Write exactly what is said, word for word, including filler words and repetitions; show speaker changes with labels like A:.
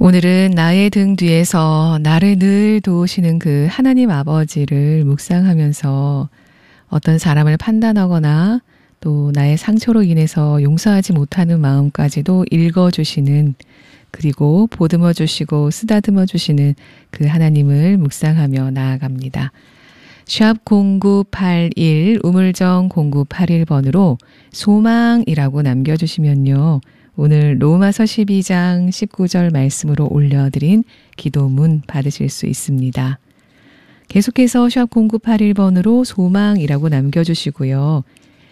A: 오늘은 나의 등 뒤에서 나를 늘 도우시는 그 하나님 아버지를 묵상하면서 어떤 사람을 판단하거나 또 나의 상처로 인해서 용서하지 못하는 마음까지도 읽어주시는, 그리고 보듬어 주시고 쓰다듬어 주시는 그 하나님을 묵상하며 나아갑니다. 샵 공구팔일 우물정 공구팔일 번으로 소망이라고 남겨주시면요, 오늘 로마서 십이 장 십구 절 말씀으로 올려드린 기도문 받으실 수 있습니다. 계속해서 샵 공구팔일 번으로 소망이라고 남겨주시고요.